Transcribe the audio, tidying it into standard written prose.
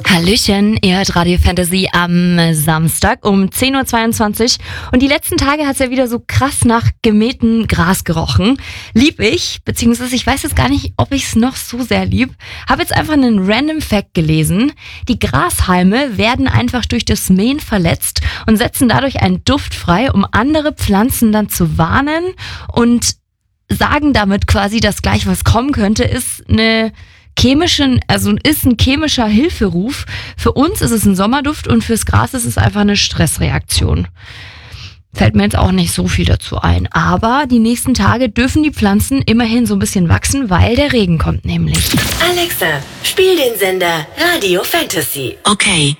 Hallöchen, ihr hört Radio Fantasy am Samstag um 10.22 Uhr und die letzten Tage hat es ja wieder so krass nach gemähtem Gras gerochen. Lieb ich, beziehungsweise ich weiß jetzt gar nicht, ob ich es noch so sehr lieb. Habe jetzt einfach einen Random Fact gelesen. Die Grashalme werden einfach durch das Mähen verletzt und setzen dadurch einen Duft frei, um andere Pflanzen dann zu warnen und sagen damit quasi, dass gleich was kommen könnte, ist ein chemischer Hilferuf. Für uns ist es ein Sommerduft und fürs Gras ist es einfach eine Stressreaktion. Fällt mir jetzt auch nicht so viel dazu ein. Aber die nächsten Tage dürfen die Pflanzen immerhin so ein bisschen wachsen, weil der Regen kommt nämlich. Alexa, spiel den Sender Radio Fantasy. Okay.